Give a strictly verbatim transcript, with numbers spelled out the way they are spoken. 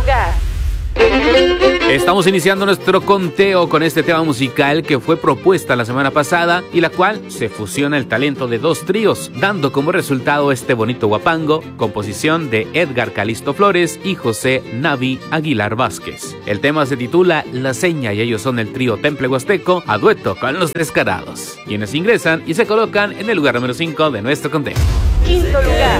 lugar. Estamos iniciando nuestro conteo con este tema musical que fue propuesta la semana pasada y la cual se fusiona el talento de dos tríos, dando como resultado este bonito guapango, composición de Edgar Calisto Flores y José Navi Aguilar Vázquez. El tema se titula La Seña y ellos son el trío Temple Huasteco a dueto con Los Descarados, quienes ingresan y se colocan en el lugar número cinco de nuestro conteo. Quinto lugar.